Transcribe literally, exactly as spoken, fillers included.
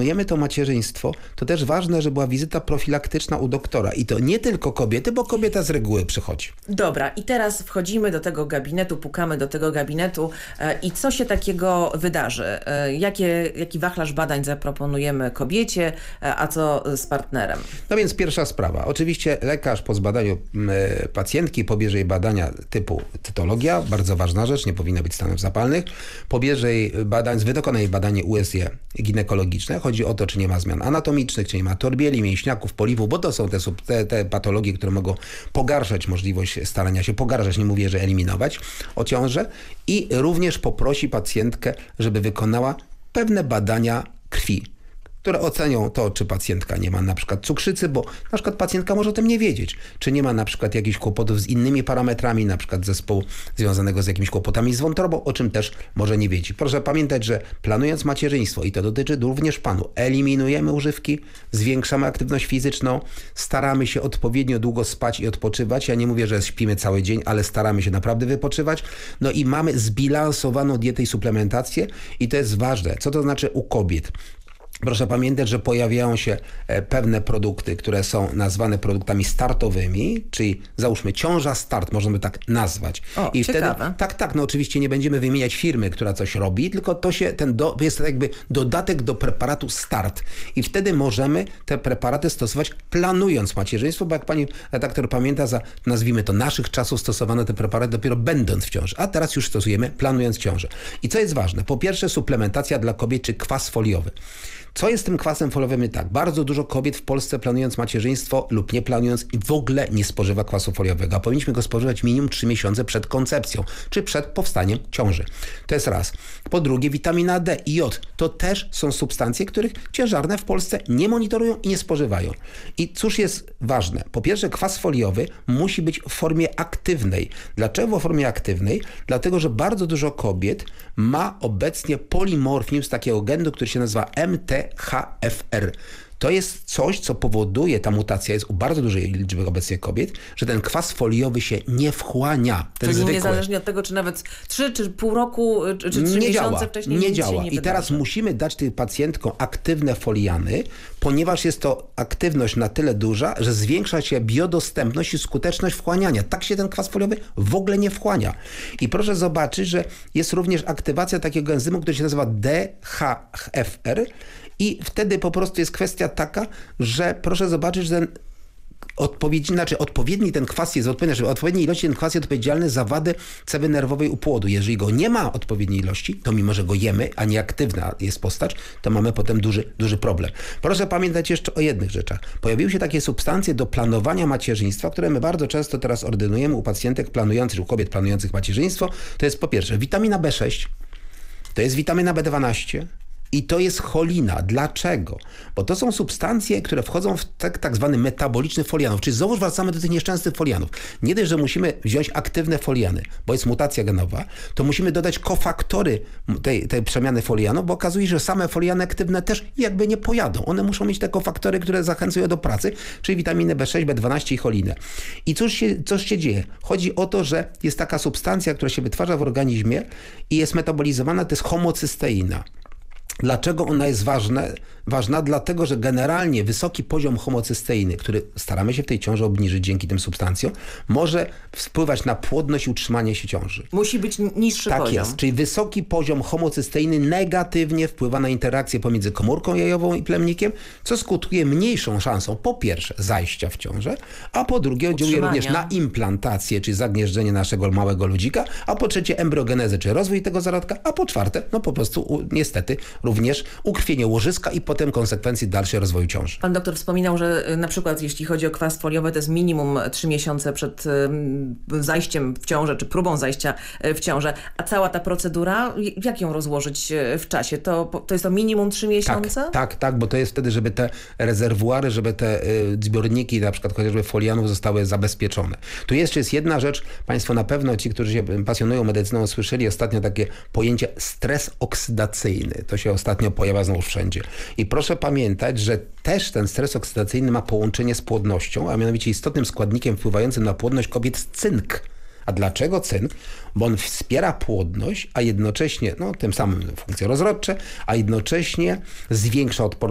planujemy to macierzyństwo, to też ważne, że była wizyta profilaktyczna u doktora. I to nie tylko kobiety, bo kobieta z reguły przychodzi. Dobra, i teraz wchodzimy do tego gabinetu, pukamy do tego gabinetu e, i co się takiego wydarzy? E, jakie, jaki wachlarz badań zaproponujemy kobiecie, e, a co z partnerem? No więc pierwsza sprawa. Oczywiście lekarz po zbadaniu y, pacjentki pobierze jej badania typu cytologia, bardzo ważna rzecz, nie powinna być stanów zapalnych. Pobierze jej badań, wykona jej badanie U S G ginekologiczne. Chodzi o to, czy nie ma zmian anatomicznych, czy nie ma torbieli, mięśniaków, poliwów, bo to są te, te, te patologie, które mogą pogarszać możliwość starania się, pogarszać, nie mówię, że eliminować o ciążę. I również poprosi pacjentkę, żeby wykonała pewne badania krwi, które ocenią to, czy pacjentka nie ma na przykład cukrzycy, bo na przykład pacjentka może o tym nie wiedzieć, czy nie ma na przykład jakichś kłopotów z innymi parametrami, na przykład zespołu związanego z jakimiś kłopotami z wątrobą, o czym też może nie wiedzieć. Proszę pamiętać, że planując macierzyństwo, i to dotyczy również panu, eliminujemy używki, zwiększamy aktywność fizyczną, staramy się odpowiednio długo spać i odpoczywać. Ja nie mówię, że śpimy cały dzień, ale staramy się naprawdę wypoczywać. No i mamy zbilansowaną dietę i suplementację i to jest ważne. Co to znaczy u kobiet? Proszę pamiętać, że pojawiają się pewne produkty, które są nazwane produktami startowymi, czyli załóżmy ciąża start, możemy tak nazwać. O, I ciekawe. wtedy, tak, tak, no oczywiście nie będziemy wymieniać firmy, która coś robi, tylko to się, ten do, jest jakby dodatek do preparatu start. I wtedy możemy te preparaty stosować planując macierzyństwo, bo jak pani redaktor pamięta, za, nazwijmy to naszych czasów stosowano te preparaty dopiero będąc w ciąży, a teraz już stosujemy planując ciążę. I co jest ważne? Po pierwsze suplementacja dla kobiet, czy kwas foliowy. Co jest tym kwasem foliowym? Tak, bardzo dużo kobiet w Polsce planując macierzyństwo lub nie planując i w ogóle nie spożywa kwasu foliowego, a powinniśmy go spożywać minimum trzy miesiące przed koncepcją, czy przed powstaniem ciąży. To jest raz. Po drugie witamina D i jod. To też są substancje, których ciężarne w Polsce nie monitorują i nie spożywają. I cóż jest ważne? Po pierwsze kwas foliowy musi być w formie aktywnej. Dlaczego w formie aktywnej? Dlatego, że bardzo dużo kobiet ma obecnie polimorfizm z takiego genu, który się nazywa M T H F R. To jest coś, co powoduje, ta mutacja jest u bardzo dużej liczby obecnie kobiet, że ten kwas foliowy się nie wchłania. Ten Czyli zwykły. niezależnie od tego, czy nawet trzy, czy pół roku, czy trzy nie miesiące działa, wcześniej nie nic działa. się nie I teraz wydarzy. musimy dać tym pacjentkom aktywne foliany, ponieważ jest to aktywność na tyle duża, że zwiększa się biodostępność i skuteczność wchłaniania. Tak się ten kwas foliowy w ogóle nie wchłania. I proszę zobaczyć, że jest również aktywacja takiego enzymu, który się nazywa D H F R, i wtedy po prostu jest kwestia taka, że proszę zobaczyć, że ten odpowiedni, znaczy odpowiedni ten kwas jest odpowiedni, znaczy odpowiedniej ilości ten kwas jest odpowiedzialny za wadę cewy nerwowej u płodu. Jeżeli go nie ma odpowiedniej ilości, to mimo, że go jemy, a nie aktywna jest postać, to mamy potem duży, duży problem. Proszę pamiętać jeszcze o jednych rzeczach. Pojawiły się takie substancje do planowania macierzyństwa, które my bardzo często teraz ordynujemy u pacjentek planujących, u kobiet planujących macierzyństwo. To jest po pierwsze witamina B sześć, to jest witamina B dwanaście, i to jest cholina. Dlaczego? Bo to są substancje, które wchodzą w tak, tak zwany metaboliczny folianów. Czyli znowu wracamy do tych nieszczęsnych folianów. Nie dość, że musimy wziąć aktywne foliany, bo jest mutacja genowa, to musimy dodać kofaktory tej, tej przemiany folianów, bo okazuje się, że same foliany aktywne też jakby nie pojadą. One muszą mieć te kofaktory, które zachęcają do pracy, czyli witaminy B sześć, B dwanaście i cholinę. I cóż się, cóż się dzieje? Chodzi o to, że jest taka substancja, która się wytwarza w organizmie i jest metabolizowana, to jest homocysteina. Dlaczego ona jest ważna? Ważna dlatego, że generalnie wysoki poziom homocysteiny, który staramy się w tej ciąży obniżyć dzięki tym substancjom, może wpływać na płodność i utrzymanie się ciąży. Musi być niższy tak poziom. Tak jest, czyli wysoki poziom homocysteiny negatywnie wpływa na interakcję pomiędzy komórką jajową i plemnikiem, co skutkuje mniejszą szansą po pierwsze zajścia w ciążę, a po drugie oddziałuje również na implantację, czyli zagnieżdżenie naszego małego ludzika, a po trzecie embryogenezę, czyli rozwój tego zarodka, a po czwarte, no po prostu niestety również ukrwienie łożyska i potem konsekwencje dalszej rozwoju ciąży. Pan doktor wspominał, że na przykład jeśli chodzi o kwas foliowy, to jest minimum trzy miesiące przed y, zajściem w ciążę, czy próbą zajścia w ciążę. A cała ta procedura, jak ją rozłożyć w czasie? To, to jest to minimum trzy miesiące? Tak, tak, tak, bo to jest wtedy, żeby te rezerwuary, żeby te y, zbiorniki, na przykład chociażby folianów zostały zabezpieczone. Tu jeszcze jest jedna rzecz, Państwo na pewno, ci, którzy się pasjonują medycyną, słyszeli ostatnio takie pojęcie stres oksydacyjny. To się ostatnio pojawia znowu wszędzie. I proszę pamiętać, że też ten stres oksydacyjny ma połączenie z płodnością, a mianowicie istotnym składnikiem wpływającym na płodność kobiet jest cynk. A dlaczego cynk? Bo on wspiera płodność, a jednocześnie, no tym samym funkcje rozrodcze, a jednocześnie zwiększa odporność